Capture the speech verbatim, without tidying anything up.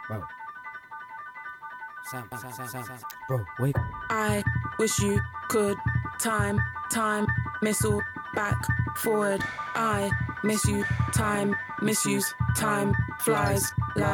Bro. Sam, Sam, Sam, Sam. Bro, wait. I wish you could time, time, missile, back, forward. I miss you, time, misuse, time, flies, lies.